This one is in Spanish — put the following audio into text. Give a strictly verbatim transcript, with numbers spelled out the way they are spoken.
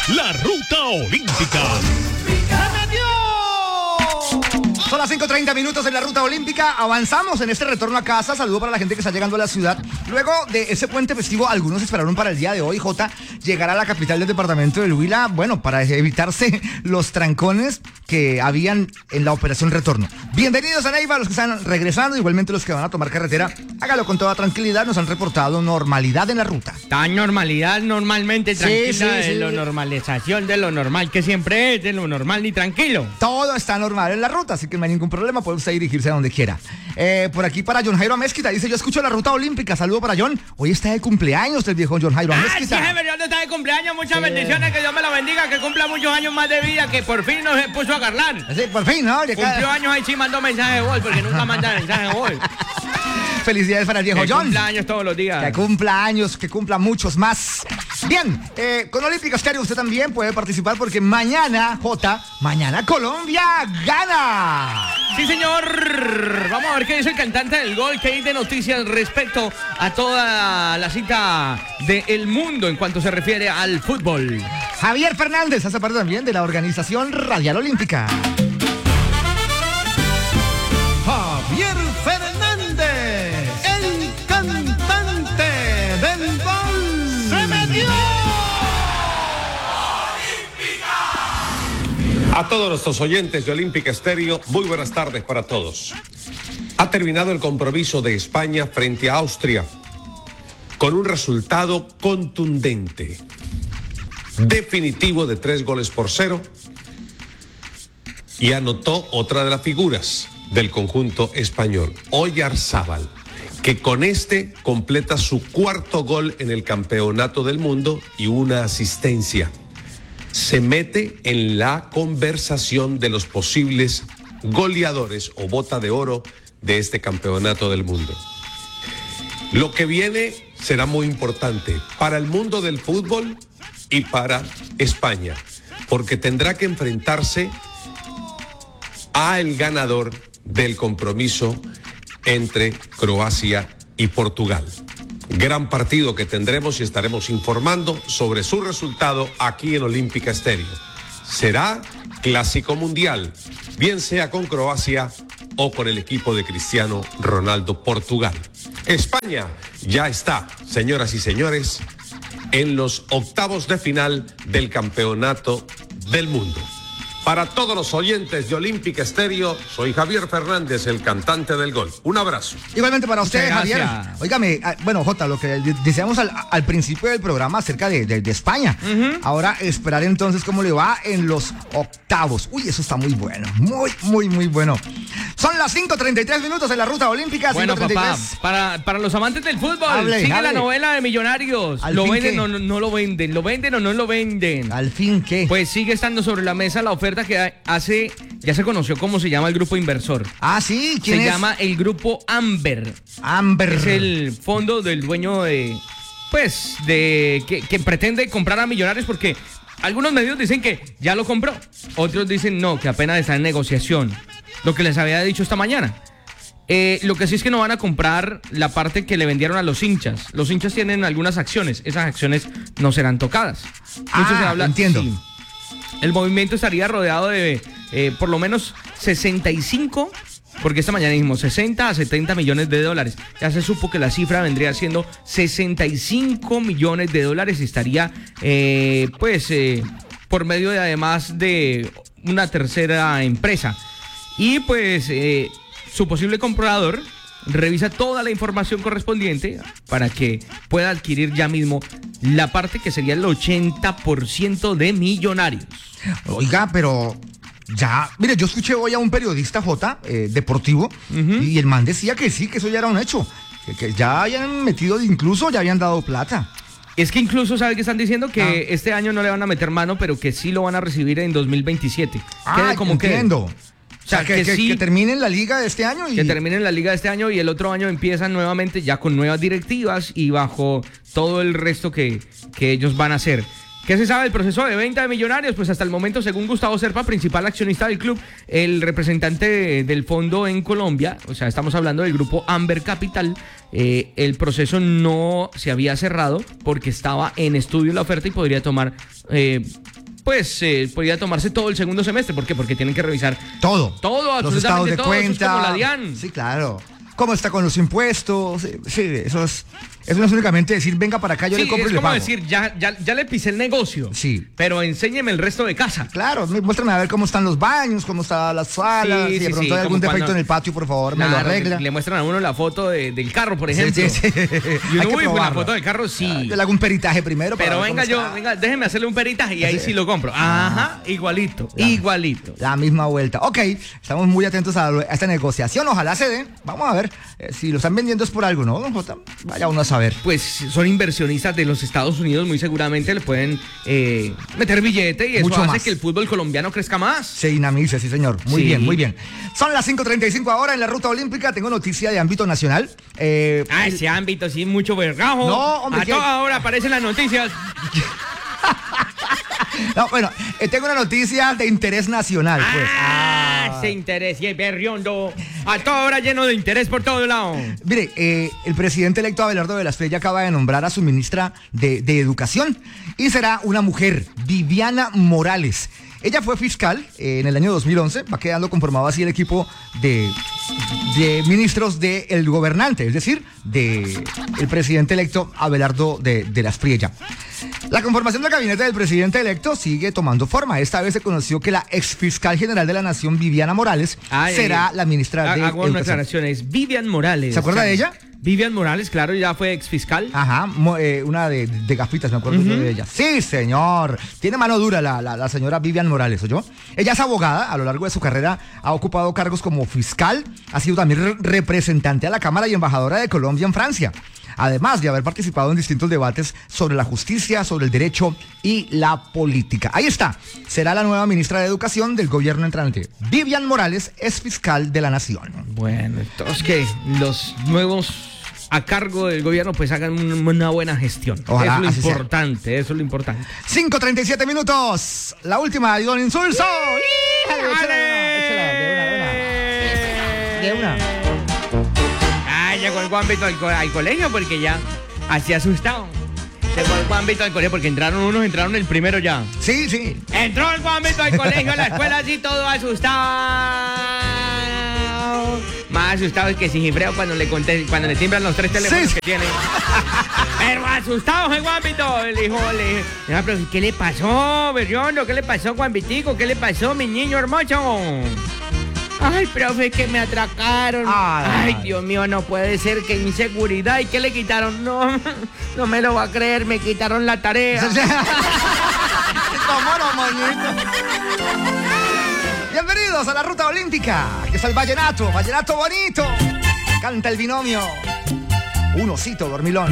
la Ruta Olímpica. Son las cinco treinta minutos en la Ruta Olímpica. Avanzamos en este retorno a casa. Saludo para la gente que está llegando a la ciudad. Luego de ese puente festivo, algunos esperaron para el día de hoy, Jota, llegar a la capital del departamento del Huila, bueno, para evitarse los trancones que habían en la operación retorno. Bienvenidos a Neiva, los que están regresando, igualmente los que van a tomar carretera. Hágalo con toda tranquilidad. Nos han reportado normalidad en la ruta. Tan normalidad normalmente tranquila, Sí, sí, de sí. lo normalización de lo normal que siempre es, de lo normal y tranquilo. Todo está normal en la ruta, así que no hay ningún problema, puede usted dirigirse a donde quiera. Eh, por aquí para John Jairo Amezquita, dice, yo escucho la Ruta Olímpica, saludo para John. Hoy está de cumpleaños el viejo John Jairo Ah, sí, Amezquita. jefe, Dios está de cumpleaños, muchas Sí. bendiciones, que Dios me la bendiga, que cumpla muchos años más de vida, que por fin nos puso a Garland. Sí, por fin, ¿no? De Cumplió cada- años ahí sí mandó mensaje de voz, porque nunca manda mensaje de voz. Felicidades para el viejo Que John. cumpla años todos los días. Que cumpla años, que cumpla muchos más. Bien, eh, con Olímpica Estéreo usted también puede participar porque mañana, Jota, mañana Colombia gana. Sí, señor. Vamos a ver qué dice el cantante del gol, qué hay de noticias respecto a toda la cita del mundo en cuanto se refiere al fútbol. Javier Fernández hace parte también de la organización Radial Olímpica. Javier Fernández, el cantante del gol. ¡Se metió! A todos nuestros oyentes de Olímpica Estéreo, muy buenas tardes para todos. Ha terminado el compromiso de España frente a Austria con un resultado contundente, definitivo de tres goles por cero, y anotó otra de las figuras del conjunto español, Oyarzábal, que con este completa su cuarto gol en el Campeonato del Mundo y una asistencia. Se mete en la conversación de los posibles goleadores o bota de oro de este Campeonato del Mundo. Lo que viene será muy importante para el mundo del fútbol y para España, porque tendrá que enfrentarse a el ganador del compromiso entre Croacia y Portugal. Gran partido que tendremos y estaremos informando sobre su resultado aquí en Olímpica Estéreo. Será clásico mundial, bien sea con Croacia o con el equipo de Cristiano Ronaldo Portugal. España ya está, señoras y señores, en los octavos de final del Campeonato del Mundo. Para todos los oyentes de Olímpica Estéreo, soy Javier Fernández, el cantante del gol. Un abrazo. Igualmente para usted, Muchas Javier. gracias. Óigame, ah, bueno, Jota, lo que de- decíamos al, al principio del programa acerca de, de- de España. Ahora esperar entonces cómo le va en los octavos. Uy, eso está muy bueno. Muy, muy, muy bueno. Son las cinco treinta y tres minutos en la Ruta Olímpica. Bueno, cinco treinta y papá, tres. para, para los amantes del fútbol, Hable, sigue hable. la novela de Millonarios. ¿Al ¿Lo fin venden qué? o no, no lo venden? ¿Lo venden o no lo venden? Al fin, ¿qué? Pues sigue estando sobre la mesa la oferta que hace, ya se conoció cómo se llama el grupo inversor. Ah, sí, ¿quién Se es? llama el grupo Amber. Amber. Es el fondo del dueño de, pues, de que, que pretende comprar a Millonarios porque algunos medios dicen que ya lo compró. Otros dicen no, que apenas está en negociación. Lo que les había dicho esta mañana. Eh, lo que sí es que no van a comprar la parte que le vendieron a los hinchas. Los hinchas tienen algunas acciones. Esas acciones no serán tocadas. Ah, entiendo. sí. El movimiento estaría rodeado de eh, por lo menos sesenta y cinco, porque esta mañana dijimos sesenta a setenta millones de dólares. Ya se supo que la cifra vendría siendo sesenta y cinco millones de dólares y estaría, eh, pues, eh, por medio de además de una tercera empresa. Y pues, eh, su posible comprador revisa toda la información correspondiente para que pueda adquirir ya mismo la parte que sería el ochenta por ciento de Millonarios. Oiga, pero ya, mire, yo escuché hoy a un periodista, J, eh, deportivo, y el man decía que sí, que eso ya era un hecho, que, que ya habían metido, incluso ya habían dado plata. Es que incluso, ¿sabe qué están diciendo? Que Ah. este año no le van a meter mano, pero que sí lo van a recibir en dos mil veintisiete. Ah, Quede como quede. entiendo. O sea, que, que que, sí- que terminen la liga de este año y... Que terminen la liga de este año y el otro año empiezan nuevamente ya con nuevas directivas y bajo todo el resto que, que ellos van a hacer. ¿Qué se sabe del proceso de venta de Millonarios? Pues hasta el momento, según Gustavo Serpa, principal accionista del club, el representante de- del fondo en Colombia, o sea, estamos hablando del grupo Amber Capital, eh, el proceso no se había cerrado porque estaba en estudio la oferta y podría tomar eh, pues eh, podría tomarse todo el segundo semestre. ¿Por qué? Porque tienen que revisar Todo. todo, Los estados absolutamente de todo. Eso es cuenta. como la DIAN. Sí, claro. ¿Cómo está con los impuestos? Sí, sí, eso es. Eso no es únicamente decir, venga para acá, yo Sí, le compro es y le como pago. decir, ya, ya, ya le pisé el negocio. Sí. Pero enséñeme el resto de casa. Claro, muéstrame a ver cómo están los baños, cómo están las salas, Sí, si de sí, pronto sí, hay algún como defecto cuando- en el patio, por favor, me lo Claro, arregla. Le muestran a uno la foto de- del carro, por Sí, ejemplo. sí, sí. Y Hay uno, que uy, pues la probarlo. foto del carro sí. Yo le hago un peritaje primero. para Pero ver venga cómo yo, está. venga, déjeme hacerle un peritaje y ahí Así sí es. lo compro. Ajá, igualito, La- igualito. La misma vuelta. Ok, estamos muy atentos a, a esta negociación. Ojalá se dé. Vamos a ver eh, si lo están vendiendo es por algo, ¿no, don Jota? Vaya uno a saber. Pues son inversionistas de los Estados Unidos, muy seguramente le pueden eh, meter billete y eso Mucho hace más. que el fútbol colombiano crezca más. Se dinamice, sí, señor. Muy Sí. bien, muy bien. Son las cinco treinta y cinco ahora en la ruta olímpica. Tengo noticia de ámbito nacional. Eh, Ah, ese ámbito sí, mucho vergajo. No, hombre, a ¿qué? toda hora aparecen las noticias. no, bueno, eh, tengo una noticia de interés nacional, pues. Ah, ese interés y el berriondo. A toda hora lleno de interés por todo lado. Mire, eh, el presidente electo Abelardo de la Espriella acaba de nombrar a su ministra de, de Educación y será una mujer, Viviana Morales. Ella fue fiscal eh, en el año dos mil once, va quedando conformado así el equipo de, de ministros del gobernante, es decir, de el presidente electo Abelardo de, de la Espriella. La conformación del gabinete del presidente electo sigue tomando forma. Esta vez se conoció que la exfiscal general de la Nación, Viviana Morales, Ay, será la ministra ha- de Hago una Educación. aclaración, es Vivian Morales. ¿Se acuerda de ella? Vivian Morales, claro, ya fue ex fiscal. Ajá, mo- eh, una de, de gafitas, me acuerdo yo de ella. Sí, señor. Tiene mano dura la, la, la señora Vivian Morales, ¿oyó? Ella es abogada, a lo largo de su carrera ha ocupado cargos como fiscal, ha sido también re- representante a la Cámara y embajadora de Colombia en Francia. Además de haber participado en distintos debates sobre la justicia, sobre el derecho y la política. Ahí está, será la nueva ministra de Educación del gobierno entrante. Vivian Morales es fiscal de la Nación. Bueno, entonces que los nuevos a cargo del gobierno pues hagan un- una buena gestión. Ojalá eso es lo así sea. importante, eso es lo importante. cinco treinta y siete minutos. La última de Don Insulso. Échale, échale, échale, de una, de una. De una. Ah, llegó el Juanvito al, co- al colegio porque ya, así asustado. Llegó el Juanvito al colegio porque entraron unos, entraron el primero ya. Sí, sí. Entró el Juanvito al colegio, a la escuela así todo asustado. Más asustado que Sigifredo cuando le conté, cuando le timbran los tres teléfonos Sí. que tiene. Pero asustado el Juanvito. Le dijo, le dije, "Ah, pero ¿qué le pasó, Berriondo? ¿Qué le pasó, Juanvitico? ¿Qué le pasó, mi niño hermoso? Ay, profe, que me atracaron. Ay. Ay, Dios mío, no puede ser, que inseguridad. ¿Y qué le quitaron? No, no me lo va a creer, me quitaron la tarea. ¿Cómo no, moñito? Bienvenidos a la ruta olímpica, que es el vallenato, vallenato bonito. Canta el binomio. Un osito dormilón.